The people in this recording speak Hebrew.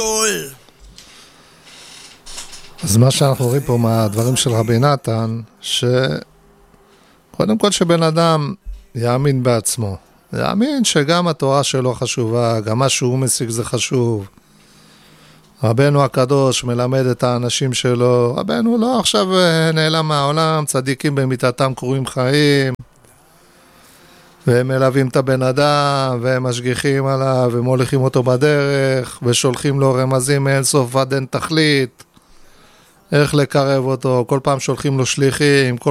אז מה שאנחנו רואים פה מהדברים של רבי נתן, שקודם כל שבן אדם יאמין בעצמו, יאמין שגם התורה שלו חשובה, גם מה שהוא משיג זה חשוב. רבנו הקדוש מלמד את האנשים שלו, רבנו לא עכשיו נעלם מהעולם, צדיקים במיטתם קרויים חיים, והם מלווים את הבן אדם, והם משגיחים עליו, ומוליכים אותו בדרך, ושולחים לו רמזים מאין סוף עד אין תכלית, איך לקרב אותו, כל פעם שולחים לו שליחים, כל